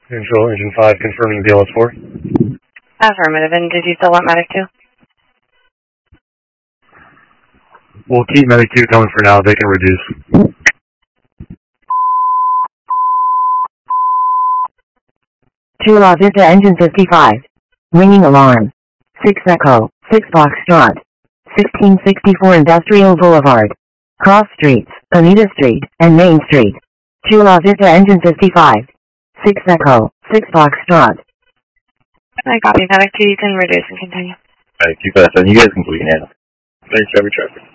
Control Engine 5 confirming the BLS4. Affirmative, and did you still want Medic 2? We'll keep Medic 2 coming for now, they can reduce. Chula Vista Engine 55. Ringing alarm. 6 Echo, 6 Foxtrot. 1664 Industrial Boulevard. Cross Streets, Anita Street, and Main Street. Chula Vista Engine 55. 6 Echo, 6 Foxtrot. I copy Medic 2, you can reduce and continue. Alright, 257, you guys can complete now. Thanks, every traffic.